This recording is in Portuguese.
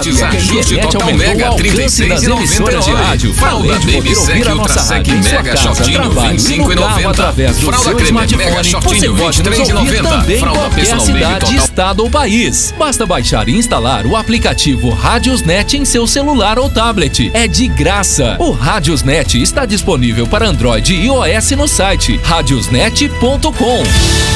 grátis, ajuste total Mega, R$ 36,99. Fralda Baby Sec Ultra Sec Mega Shortinho, R$ 25,90. Fralda Creme Mega Shortinho, R$ 23,90. Fralda Personal Baby cidade, Total. estado ou país. Basta baixar e instalar o aplicativo Radiosnet em seu celular ou tablet. É de graça. O Radiosnet está disponível para Android e iOS no site radiosnet.com.